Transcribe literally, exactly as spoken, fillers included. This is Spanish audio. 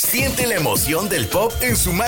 Siente la emoción del pop en su máximo